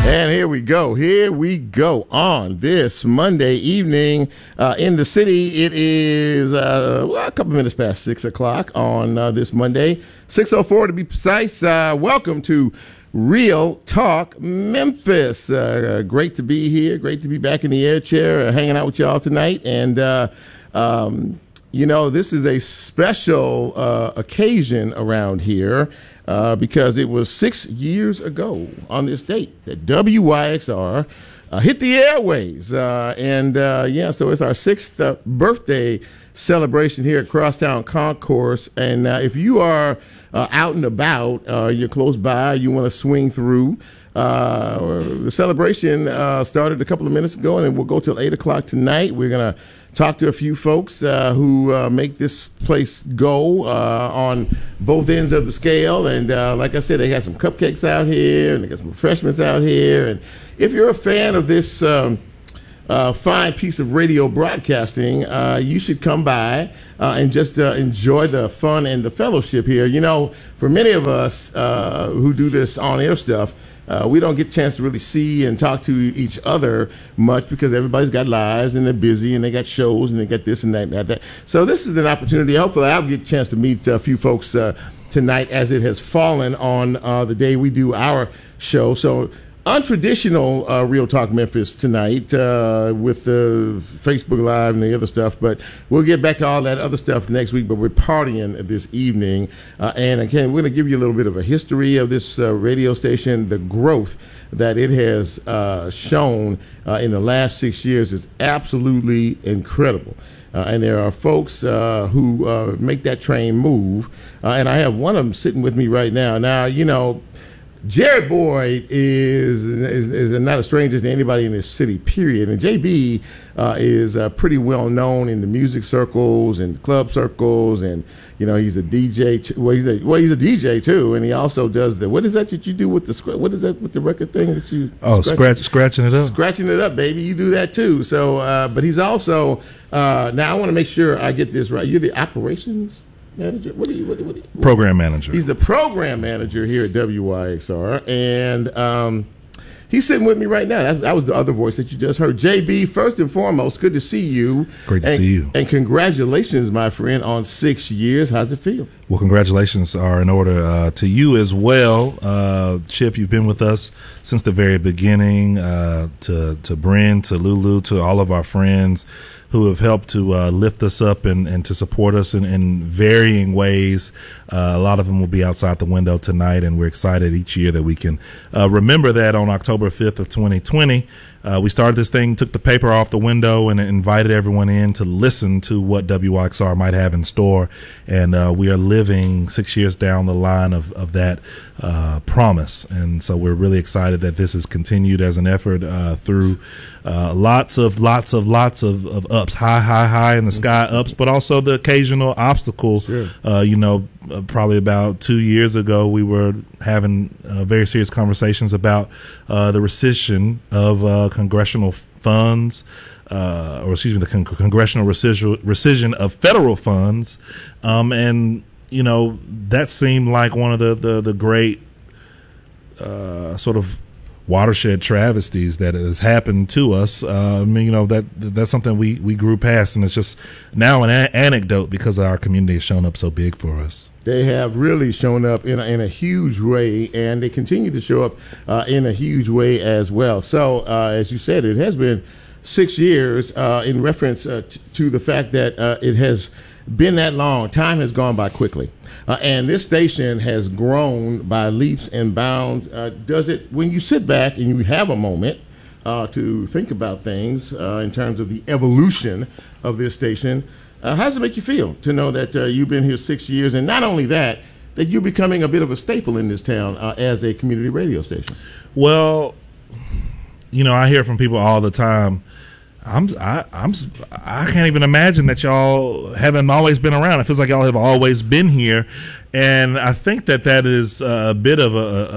And here we go. Here we go on this Monday evening in the city. It is a couple minutes past 6 o'clock on this Monday, 6:04 to be precise. Welcome to Real Talk Memphis. Great to be here. Great to be back in the air chair, hanging out with y'all tonight. And you know, this is a special occasion around here. Because it was 6 years ago on this date that WYXR hit the airways. So it's our sixth birthday celebration here at Crosstown Concourse. And if you are out and about, you're close by, you want to swing through, the celebration started a couple of minutes ago, and we'll go till 8 o'clock tonight. We're going to talk to a few folks who make this place go on both ends of the scale. And like I said, they got some cupcakes out here, and they got some refreshments out here. And if you're a fan of this fine piece of radio broadcasting, you should come by and just enjoy the fun and the fellowship here. You know, for many of us who do this on-air stuff, we don't get a chance to really see and talk to each other much because everybody's got lives and they're busy and they got shows and they got this and that and that. So this is an opportunity. Hopefully I'll get a chance to meet a few folks tonight as it has fallen on the day we do our show. So untraditional Real Talk Memphis tonight with the Facebook Live and the other stuff, but we'll get back to all that other stuff next week. But we're partying this evening, and again, we're going to give you a little bit of a history of this radio station. The growth that it has shown in the last 6 years is absolutely incredible. And there are folks who make that train move, and I have one of them sitting with me right now. Now, you know, Jared Boyd is not a stranger to anybody in this city, period. And JB is pretty well known in the music circles and club circles, and you know he's a DJ. He's a DJ too, and he also does what is that you do with the what is that with the record thing that you scratching it up, scratching it up, baby. You do that too. So, but he's also now I want to make sure I get this right. You're the operations manager? What are you? Program manager. He's the program manager here at WYXR, and he's sitting with me right now. That was the other voice that you just heard. JB, first and foremost, good to see you. Great to see you. And congratulations, my friend, on 6 years. How's it feel? Well, congratulations are in order to you as well. Chip, you've been with us since the very beginning, to Bryn, to Lulu, to all of our friends who have helped to lift us up and to support us in varying ways. A lot of them will be outside the window tonight, and we're excited each year that we can remember that on October 5th of 2020. We started this thing, took the paper off the window, and invited everyone in to listen to what WYXR might have in store. And we are living 6 years down the line of that promise. And so we're really excited that this has continued as an effort through lots of ups, high in the sky ups, but also the occasional obstacle. Sure. Probably about 2 years ago, we were having very serious conversations about the rescission of congressional funds, the congressional rescission of federal funds, and you know that seemed like one of the great sort of watershed travesties that has happened to us. I mean, you know, that's something we grew past, and it's just now an anecdote because our community has shown up so big for us. They have really shown up in a huge way, and they continue to show up in a huge way as well. So, as you said, it has been 6 years in reference to the fact that it has been that long. Time has gone by quickly. And this station has grown by leaps and bounds. Does it, when you sit back and you have a moment to think about things in terms of the evolution of this station, how does it make you feel to know that you've been here 6 years, and not only that you're becoming a bit of a staple in this town as a community radio station? Well, you know, I hear from people all the time, I can't even imagine that y'all haven't always been around. It feels like y'all have always been here, and I think that is a bit of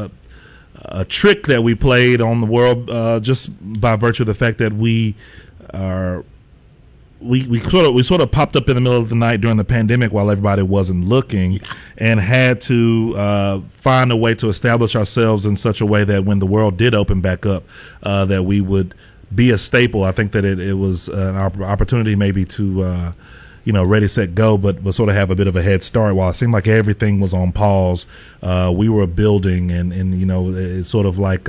a trick that we played on the world, just by virtue of the fact that we we sort of popped up in the middle of the night during the pandemic while everybody wasn't looking, and had to find a way to establish ourselves in such a way that when the world did open back up, that we would be a staple. I think that it was an opportunity maybe to ready, set, go, but sort of have a bit of a head start. While it seemed like everything was on pause, we were building, and it's sort of like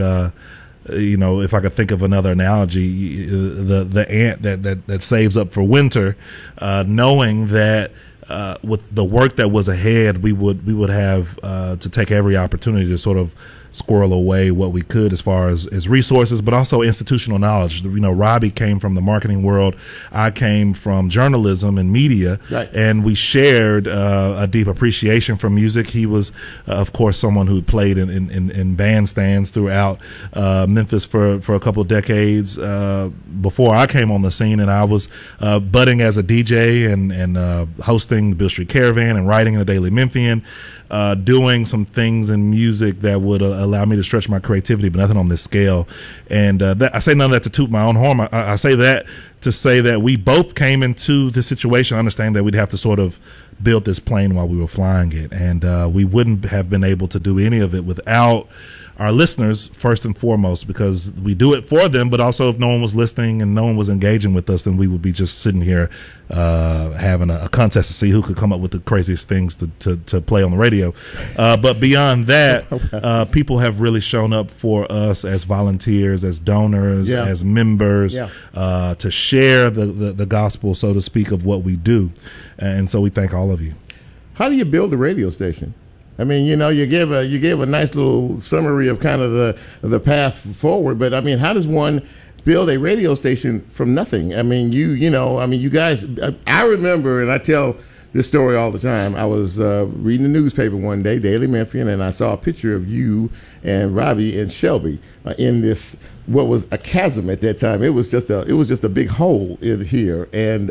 if I could think of another analogy, the ant that saves up for winter, knowing that with the work that was ahead, we would have to take every opportunity to sort of squirrel away what we could as far as resources, but also institutional knowledge. Robbie came from the marketing world. I came from journalism and media, right. And we shared a deep appreciation for music. He was, of course, someone who played in bandstands throughout Memphis for a couple of decades before I came on the scene, and I was budding as a DJ and hosting the Beale Street Caravan and writing in the Daily Memphian, doing some things in music that would allow me to stretch my creativity, but nothing on this scale. And I say none of that to toot my own horn. I say that to say that we both came into this situation understanding that we'd have to sort of build this plane while we were flying it, and we wouldn't have been able to do any of it without our listeners, first and foremost, because we do it for them, but also if no one was listening and no one was engaging with us, then we would be just sitting here having a contest to see who could come up with the craziest things to play on the radio. But beyond that, people have really shown up for us as volunteers, as donors, as members, to share the gospel, so to speak, of what we do. And so we thank all of you. How do you build a radio station? I mean, you gave a nice little summary of kind of the path forward, but I mean, how does one build a radio station from nothing? I mean, you guys. I remember, and I tell this story all the time. I was reading the newspaper one day, Daily Memphian, and I saw a picture of you and Robbie and Shelby in this what was a chasm at that time. It was just a big hole in here, and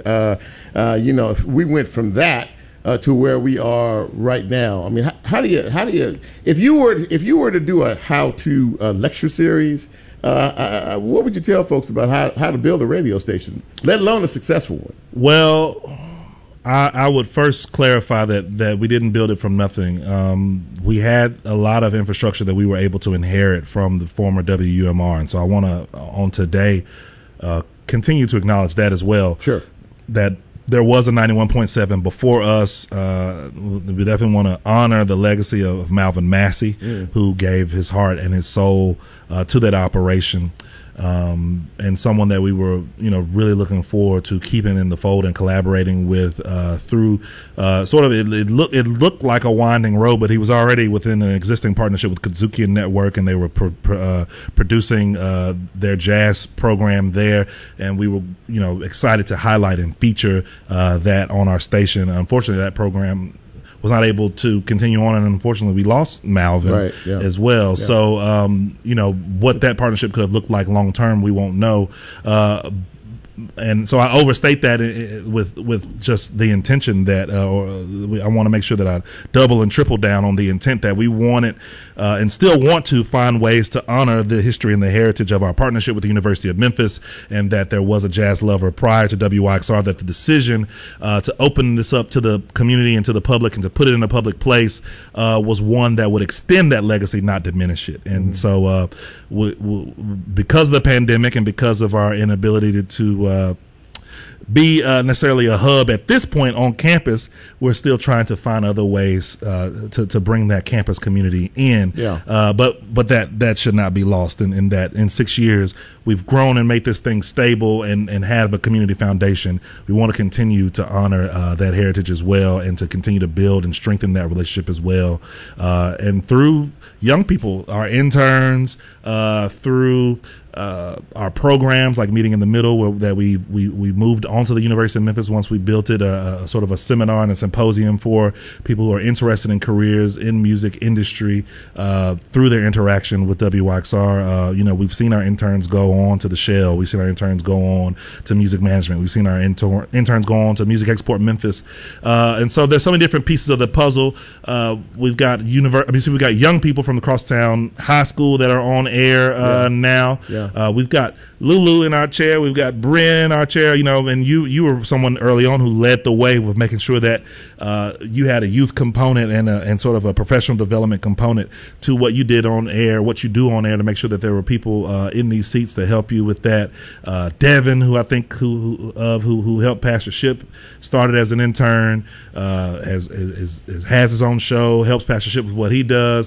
we went from that to where we are right now. I mean, how do you if you were to do a how-to lecture series, what would you tell folks about how to build a radio station, let alone a successful one? Well, I would first clarify that we didn't build it from nothing. We had a lot of infrastructure that we were able to inherit from the former WUMR, and so I want to on today continue to acknowledge that as well. Sure. That there was a 91.7 before us. We definitely want to honor the legacy of Malvin Massey, who gave his heart and his soul to that operation, and someone that we were, really looking forward to keeping in the fold and collaborating with through sort of it looked like a winding road, but he was already within an existing partnership with Kazukian Network, and they were producing their jazz program there, and we were excited to highlight and feature that on our station. Unfortunately, that program was not able to continue on, and unfortunately we lost Malvin as well. Yeah. So, what that partnership could have looked like long term, we won't know. And so I overstate that with just the intention that, I want to make sure that I double and triple down on the intent that we wanted and still want to find ways to honor the history and the heritage of our partnership with the University of Memphis, and that there was a jazz lover prior to WYXR, that the decision to open this up to the community and to the public and to put it in a public place was one that would extend that legacy, not diminish it. And so because of the pandemic and because of our inability to be necessarily a hub at this point on campus, we're still trying to find other ways to bring that campus community in. But that should not be lost in that in 6 years we've grown and made this thing stable and have a community foundation. We want to continue to honor that heritage as well, and to continue to build and strengthen that relationship as well, and through young people, our interns, through our programs like Meeting in the Middle, that we moved onto the University of Memphis once we built it, a sort of a seminar and a symposium for people who are interested in careers in music industry through their interaction with WYXR. We've seen our interns go on to the Shell. We've seen our interns go on to music management. We've seen our interns go on to Music Export Memphis. And so there's so many different pieces of the puzzle. We've got young people from the Crosstown High School that are on air now. Yeah. We've got Lulu in our chair. We've got Bryn in our chair, and you were someone early on who led the way with making sure that you had a youth component and sort of a professional development component to what you did on air, what you do on air, to make sure that there were people in these seats to help you with that. Devin, who I think who helped Pastor Ship, started as an intern, has his own show, helps Pastor Ship with what he does.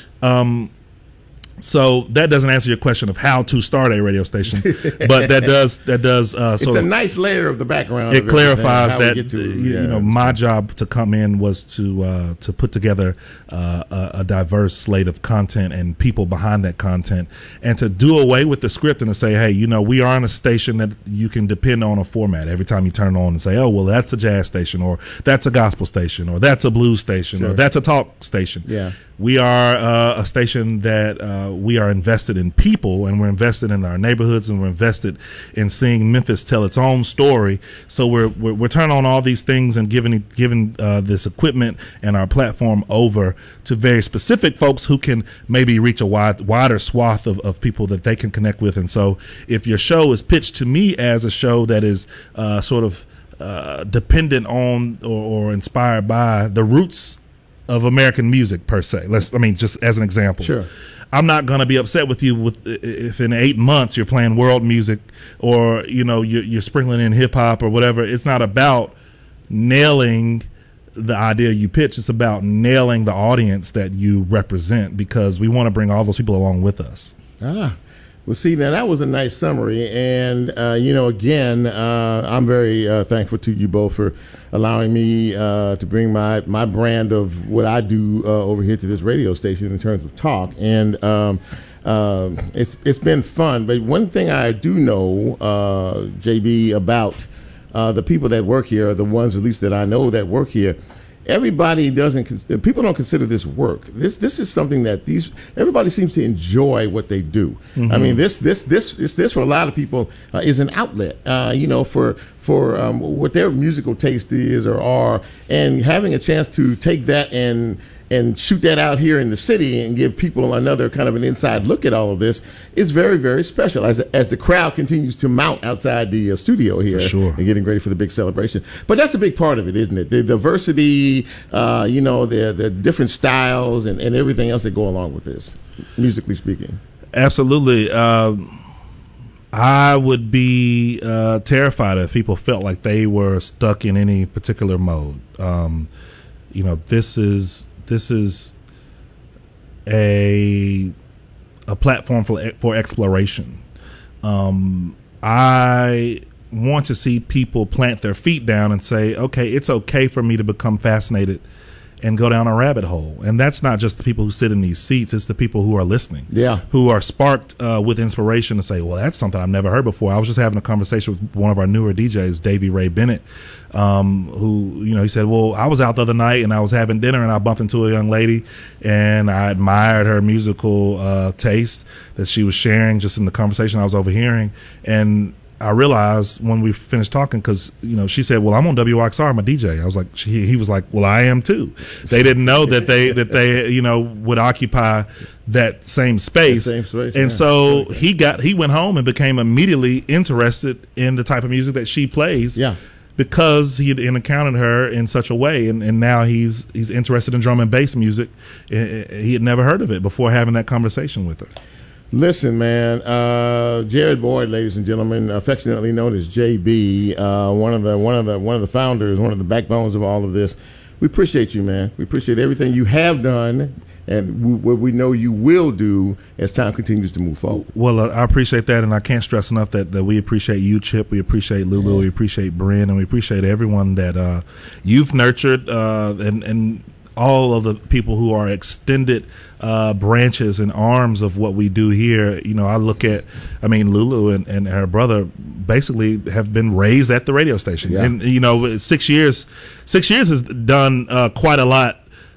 So that doesn't answer your question of how to start a radio station, but that does. It's a nice layer of the background. It clarifies that to, my job to come in was to put together a diverse slate of content and people behind that content, and to do away with the script and to say, hey, we are on a station that you can depend on a format every time you turn on and say, oh, well, that's a jazz station, or that's a gospel station, or that's a blues station, or that's a talk station. Yeah. We are a station that we are invested in people, and we're invested in our neighborhoods, and we're invested in seeing Memphis tell its own story. So we're turning on all these things and giving this equipment and our platform over to very specific folks who can maybe reach a wider swath of people that they can connect with. And so if your show is pitched to me as a show that is sort of dependent on or inspired by the roots of American music per se, just as an example. Sure. I'm not going to be upset with you if in 8 months you're playing world music, or you're sprinkling in hip hop or whatever. It's not about nailing the idea you pitch. It's about nailing the audience that you represent, because we want to bring all those people along with us. Well, see, now that was a nice summary, and again, I'm very thankful to you both for allowing me to bring my brand of what I do over here to this radio station in terms of talk, and it's been fun. But one thing I do know, JB, about the people that work here, the ones at least that I know that work here. People don't consider this work. This is something that everybody seems to enjoy what they do. Mm-hmm. I mean, this for a lot of people is an outlet, for what their musical taste is or are, and having a chance to take that and shoot that out here in the city and give people another kind of an inside look at all of this is very, very special as the crowd continues to mount outside the studio here. For sure. And getting ready for the big celebration. But that's a big part of it, isn't it? The diversity, the different styles and everything else that go along with this, musically speaking. Absolutely. I would be terrified if people felt like they were stuck in any particular mode. This is a platform for exploration. I want to see people plant their feet down and say, okay, it's okay for me to become fascinated and go down a rabbit hole. And that's not just the people who sit in these seats. It's the people who are listening, who are sparked with inspiration to say, well, that's something I've never heard before. I was just having a conversation with one of our newer DJs, Davey Ray Bennett, who, he said, well, I was out the other night and I was having dinner and I bumped into a young lady and I admired her musical taste that she was sharing just in the conversation I was overhearing. And I realized when we finished talking, because she said, "Well, I'm on WXR, I'm a DJ." I was like, he was like, "Well, I am too." They didn't know that they would occupy that same space, and so he went home and became immediately interested in the type of music that she plays. Yeah. Because he had encountered her in such a way, and now he's interested in drum and bass music. He had never heard of it before having that conversation with her. Listen, man, Jared Boyd, ladies and gentlemen, affectionately known as JB, one of the founders, one of the backbones of all of this. We appreciate you, man. We appreciate everything you have done and what we know you will do as time continues to move forward. Well, I appreciate that, and I can't stress enough that we appreciate you, Chip. We appreciate Lulu. We appreciate Bryn, and we appreciate everyone that you've nurtured, and all of the people who are extended branches and arms of what we do here. I look at, Lulu and her brother basically have been raised at the radio station. Yeah. And, 6 years has done quite a lot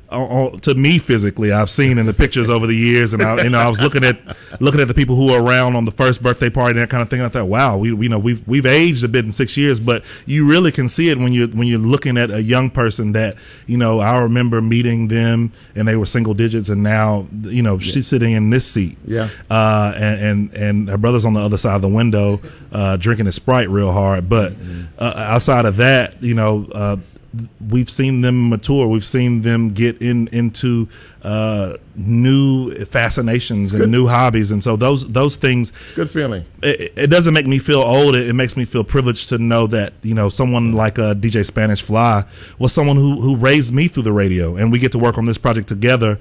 to me physically, I've seen in the pictures over the years, and I was looking at the people who were around on the first birthday party and that kind of thing. And I thought, wow, we've aged a bit in 6 years, but you really can see it when you're looking at a young person that, I remember meeting them and they were single digits, and now, she's sitting in this seat. Yeah. And her brother's on the other side of the window, drinking a Sprite real hard. But, outside of that, we've seen them mature. We've seen them get into new fascinations and new hobbies, and so those things. It's a good feeling. It doesn't make me feel old. It makes me feel privileged to know that someone like DJ Spanish Fly was someone who raised me through the radio, and we get to work on this project together.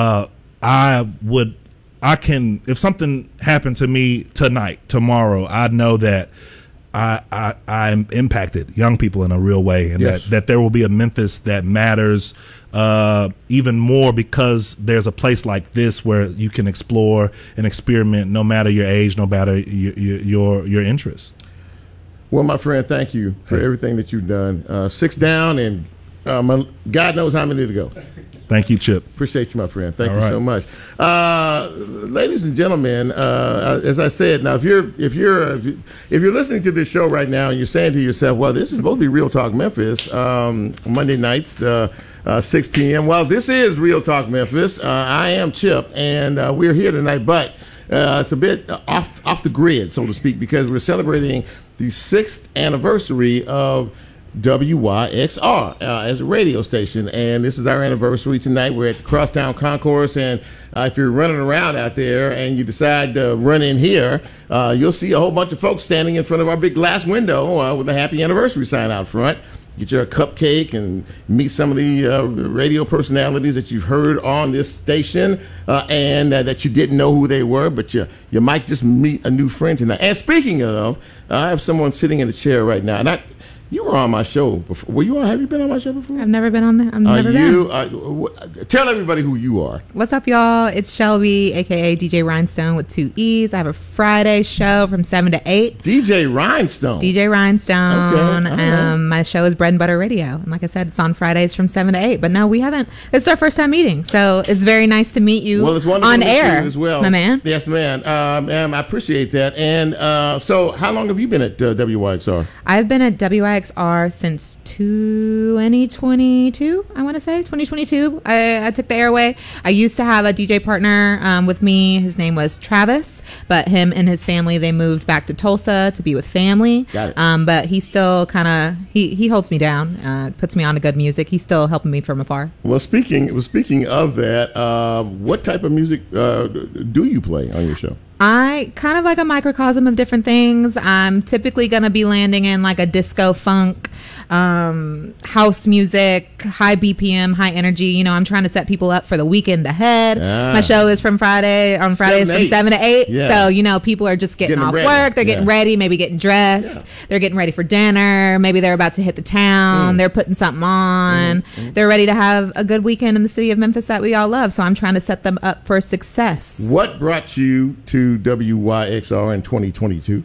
If something happened to me tomorrow, I know that I impacted young people in a real way, and yes. that there will be a Memphis that matters even more because there's a place like this where you can explore and experiment, no matter your age, no matter your interest. Well, my friend, thank you for everything that you've done. 6 down, and God knows how many to go. Thank you, Chip. Appreciate you, my friend. Thank you so much, ladies and gentlemen. As I said, now if you're listening to this show right now and you're saying to yourself, "Well, this is supposed to be Real Talk Memphis, Monday nights, 6 p.m." Well, this is Real Talk Memphis. I am Chip, and we're here tonight, but it's a bit off the grid, so to speak, because we're celebrating the 6th anniversary of WYXR as a radio station, and this is our anniversary tonight. We're at the Crosstown Concourse, and if you're running around out there and you decide to run in here, you'll see a whole bunch of folks standing in front of our big glass window with a happy anniversary sign out front. Get your cupcake and meet some of the radio personalities that you've heard on this station and that you didn't know who they were, but you might just meet a new friend tonight. And speaking of, I have someone sitting in the chair right now, and you were on my show before. Were you on? Have you been on my show before? I've never been on there. I've never been. Tell everybody who you are. What's up, y'all? It's Shelby, a.k.a. DJ Rhinestone with 2 E's. I have a Friday show from 7 to 8. DJ Rhinestone. DJ Rhinestone. Okay. My show is Bread and Butter Radio. And like I said, it's on Fridays from 7 to 8. But no, we haven't. It's our first time meeting. So it's very nice to meet you it's wonderful on to air meet you as well. My man. Yes, man. I appreciate that. And so how long have you been at WYXR? I've been at WYXR since 2022, I want to say 2022. I took the airway. I used to have a DJ partner with me. His name was Travis, but him and his family, they moved back to Tulsa to be with family. Got it. But he still kind of he holds me down, puts me on to good music. He's still helping me from afar. Well, speaking of that, what type of music do you play on your show? I kind of like a microcosm of different things. I'm typically going to be landing in like a disco funk, house music, high BPM, high energy. I'm trying to set people up for the weekend ahead. My show is from Fridays from 7 to 8. Yeah. So, people are just getting off ready. work. They're getting ready, maybe getting dressed. Yeah. They're getting ready for dinner. Maybe they're about to hit the town. They're putting something on. They're ready to have a good weekend in the city of Memphis that we all love. So I'm trying to set them up for success. What brought you to WYXR in 2022?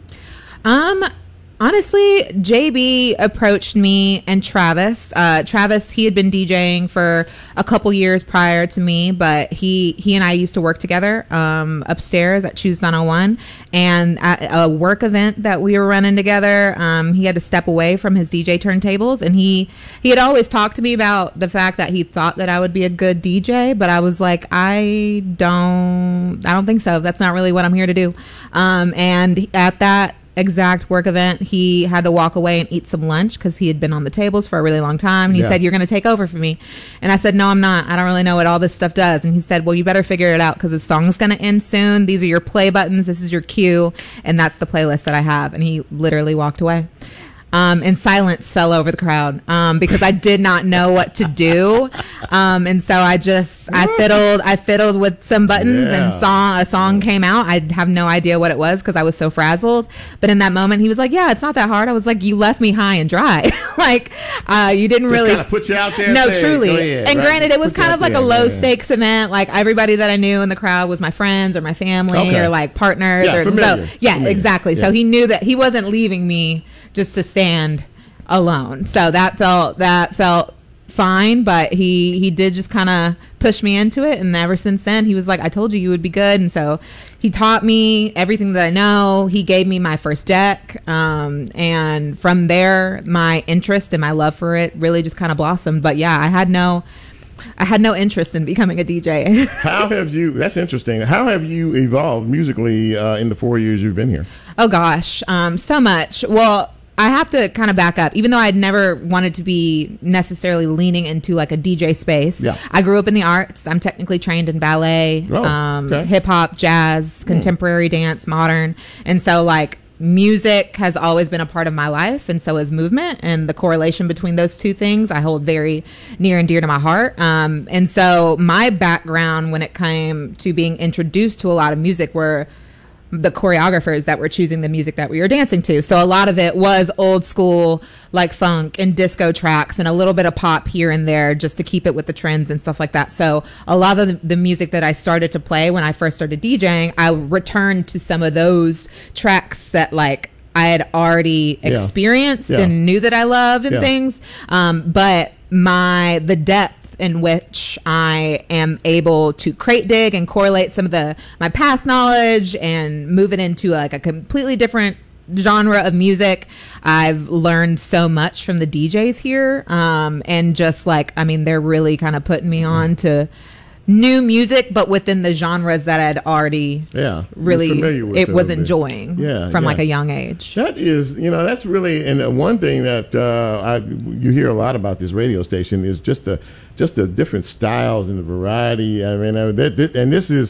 Honestly, JB approached me and Travis. Travis, he had been DJing for a couple years prior to me, but he and I used to work together upstairs at Choose 901. And at a work event that we were running together, he had to step away from his DJ turntables, and he had always talked to me about the fact that he thought that I would be a good DJ, but I was like, I don't think so. That's not really what I'm here to do. And at that exact work event, he had to walk away and eat some lunch because he had been on the tables for a really long time. And he said, "You're going to take over for me." And I said, "No, I'm not. I don't really know what all this stuff does." And he said, "Well, you better figure it out because the song's going to end soon. These are your play buttons. This is your cue. And that's the playlist that I have." And he literally walked away. And silence fell over the crowd because I did not know what to do. And so I fiddled with some buttons and a song came out. I have no idea what it was because I was so frazzled. But in that moment, he was like, "Yeah, it's not that hard." I was like, "You left me high and dry." You didn't really kind of put you out there. No, truly. And granted, it was kind of like a low stakes event. Like everybody that I knew in the crowd was my friends or my family or like partners. Familiar. Exactly. Yeah. So he knew that he wasn't leaving me just to stand alone. So that felt fine, but he did just kind of push me into it, and ever since then he was like, I told you would be good. And so he taught me everything that I know. He gave me my first deck, and from there my interest and my love for it really just kind of blossomed. But yeah, I had no interest in becoming a DJ. How have you, that's interesting, how have you evolved musically in the 4 years you've been here? Oh gosh, so much. Well, I have to kind of back up. Even though I'd never wanted to be necessarily leaning into like a DJ space, yeah. I grew up in the arts. I'm technically trained in ballet, okay. hip hop, jazz, contemporary dance, modern. And so like music has always been a part of my life, and so is movement, and the correlation between those two things I hold very near and dear to my heart. And so my background when it came to being introduced to a lot of music were the choreographers that were choosing the music that we were dancing to. So a lot of it was old school, like funk and disco tracks, and a little bit of pop here and there just to keep it with the trends and stuff like that. So a lot of the music that I started to play when I first started DJing, I returned to some of those tracks that like I had already experienced and knew that I loved and things. But the depth in which I am able to crate dig and correlate some of my past knowledge and move it into like a completely different genre of music. I've learned so much from the DJs here, and just like, I mean, they're really kind of putting me on to new music, but within the genres that I'd already really was enjoying from like a young age. That is, that's really, and one thing that you hear a lot about this radio station is just the different styles and the variety. I mean, and this is